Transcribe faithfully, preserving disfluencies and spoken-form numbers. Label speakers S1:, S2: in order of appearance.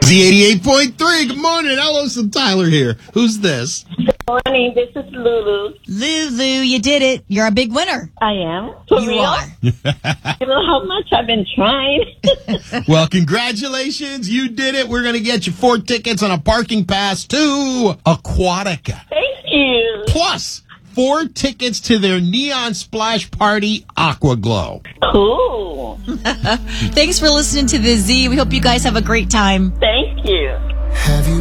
S1: Z eighty-eight point three. Good morning. Hello, Tyler here. Who's this?
S2: Good morning. This is Lulu.
S3: Lulu, you did it. You're a big winner.
S2: I am. For
S3: you
S2: real?
S3: are.
S2: You know how much I've been trying.
S1: Well, congratulations. You did it. We're going to get you four tickets on a parking pass to Aquatica.
S2: Thank you.
S1: Plus, four tickets to their Neon Splash Party Aqua Glow.
S2: Cool.
S3: Thanks for listening to the Z. We hope you guys have a great time.
S2: Thank you.
S4: Have you